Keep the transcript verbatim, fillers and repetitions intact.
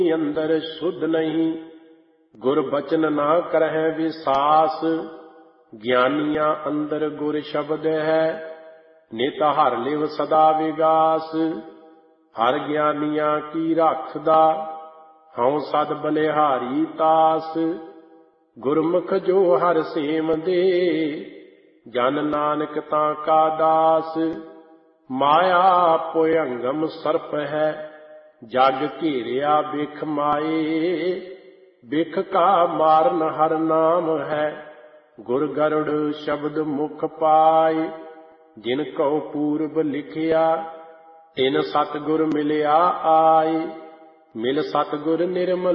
ਅੰਦਰ ਸੁਧ ਨਹੀਂ, ਗੁਰ ਬਚਨ ਨਾ ਕਰਹਿ ਵਿਸਾਸ। ਗਿਆਨੀਆਂ ਅੰਦਰ ਗੁਰ ਸ਼ਬਦ ਹੈ, ਨਿਤ ਹਰ ਲਿਵ ਸਦਾ ਵਿਗਾਸ। ਹਰ ਗਿਆਨੀਆਂ ਕੀ ਰੱਖਦਾ, ਹਉ ਸਦ ਬਲਿਹਾਰੀ ਤਾਸ। ਗੁਰਮੁਖ ਜੋ ਹਰ ਸੇਮ ਦੇ, ਜਨ ਨਾਨਕ ਤਾਂ ਕਾ ਦਾਸ। ਮਾਇਆ ਭੁਯੰਗਮ ਸਰਪ ਹੈ, ਜਗ ਘੇਰਿਆ ਬਿਖ ਮਾਏ। ਬਿਖ ਕਾ ਮਾਰਨ ਹਰ ਨਾਮ ਹੈ, ਗੁਰ ਗਰੁੜ ਸ਼ਬਦ ਮੁਖ ਪਾਏ। ਜਿਨ ਕਉ ਪੂਰਬ ਲਿਖਿਆ, ਤਿਨ ਸਤਿਗੁਰ ਮਿਲਿਆ ਆਏ। ਮਿਲ ਸਤਿਗੁਰ ਨਿਰਮਲ